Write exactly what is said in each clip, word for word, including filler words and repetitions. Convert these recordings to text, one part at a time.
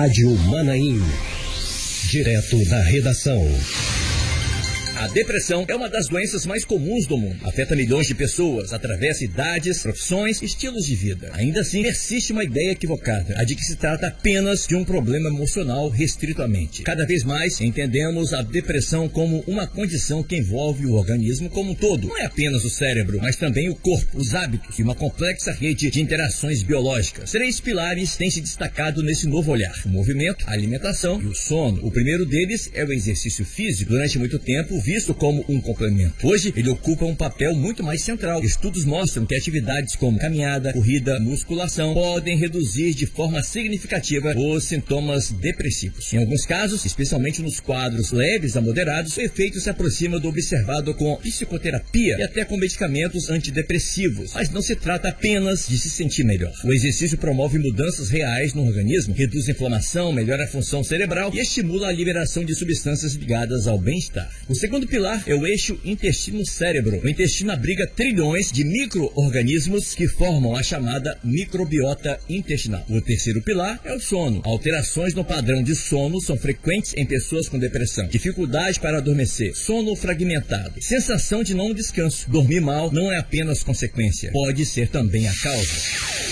Rádio Manaim. Direto da redação. A depressão é uma das doenças mais comuns do mundo. Afeta milhões de pessoas, atravessa idades, profissões, estilos de vida. Ainda assim, persiste uma ideia equivocada, a de que se trata apenas de um problema emocional restrito à mente. Cada vez mais entendemos a depressão como uma condição que envolve o organismo como um todo. Não é apenas o cérebro, mas também o corpo, os hábitos e uma complexa rede de interações biológicas. Três pilares têm se destacado nesse novo olhar: o movimento, a alimentação e o sono. O primeiro deles é o exercício físico. Durante muito tempo, visto como um complemento. Hoje, ele ocupa um papel muito mais central. Estudos mostram que atividades como caminhada, corrida, musculação podem reduzir de forma significativa os sintomas depressivos. Em alguns casos, especialmente nos quadros leves a moderados, o efeito se aproxima do observado com psicoterapia e até com medicamentos antidepressivos. Mas não se trata apenas de se sentir melhor. O exercício promove mudanças reais no organismo, reduz a inflamação, melhora a função cerebral e estimula a liberação de substâncias ligadas ao bem-estar. O segundo O segundo pilar é o eixo intestino-cérebro. O intestino abriga trilhões de micro-organismos que formam a chamada microbiota intestinal. O terceiro pilar é o sono. Alterações no padrão de sono são frequentes em pessoas com depressão. Dificuldade para adormecer, sono fragmentado, sensação de não descanso. Dormir mal não é apenas consequência, pode ser também a causa.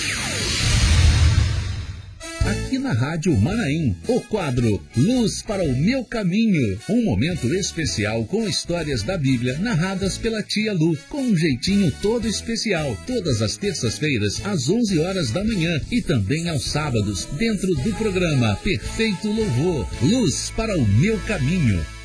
Aqui na Rádio Manaim, o quadro Luz para o Meu Caminho. Um momento especial com histórias da Bíblia narradas pela tia Lu, com um jeitinho todo especial. Todas as terças-feiras, às onze horas da manhã e também aos sábados, dentro do programa Perfeito Louvor. Luz para o Meu Caminho.